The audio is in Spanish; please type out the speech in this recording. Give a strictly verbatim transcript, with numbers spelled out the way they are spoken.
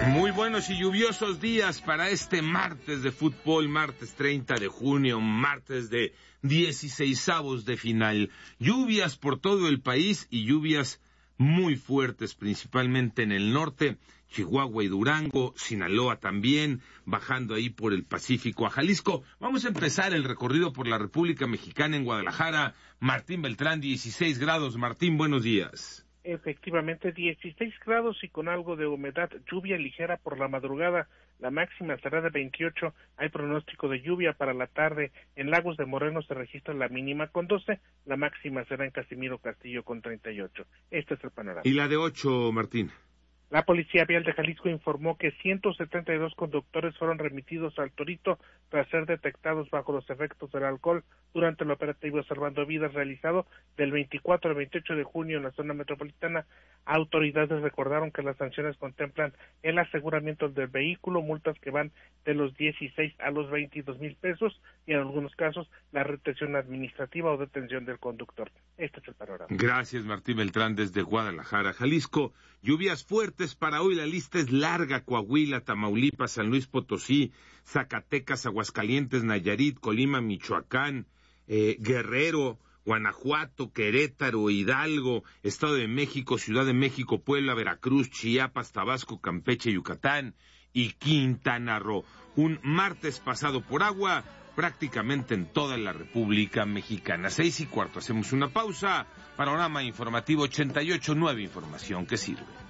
Muy buenos y lluviosos días para este martes de fútbol, martes treinta de junio, martes de dieciseisavos de final. Lluvias por todo el país y lluvias muy fuertes, principalmente en el norte, Chihuahua y Durango, Sinaloa también, bajando ahí por el Pacífico a Jalisco. Vamos a empezar el recorrido por la República Mexicana en Guadalajara. Martín Beltrán, dieciséis grados. Martín, buenos días. Efectivamente, dieciséis grados y con algo de humedad, lluvia ligera por la madrugada, la máxima será de veintiocho, hay pronóstico de lluvia para la tarde, en Lagos de Moreno se registra la mínima con doce, la máxima será en Casimiro Castillo con treinta y ocho. Este es el panorama. ¿Y la de ocho, Martín? La Policía Vial de Jalisco informó que ciento setenta y dos conductores fueron remitidos al Torito tras ser detectados bajo los efectos del alcohol durante el operativo Salvando Vidas realizado del veinticuatro al veintiocho de junio en la zona metropolitana. Autoridades recordaron que las sanciones contemplan el aseguramiento del vehículo, multas que van de los dieciséis a los veintidós mil pesos y en algunos casos la retención administrativa o detención del conductor. Este es el panorama. Gracias, Martín Beltrán, desde Guadalajara, Jalisco. Lluvias fuertes para hoy, la lista es larga: Coahuila, Tamaulipas, San Luis Potosí, Zacatecas, Aguascalientes, Nayarit, Colima, Michoacán, eh, Guerrero, Guanajuato, Querétaro, Hidalgo, Estado de México, Ciudad de México, Puebla, Veracruz, Chiapas, Tabasco, Campeche, Yucatán y Quintana Roo. Un martes pasado por agua prácticamente en toda la República Mexicana. Seis y cuarto, hacemos una pausa. Panorama informativo ochenta y ocho, nueva información que sirve.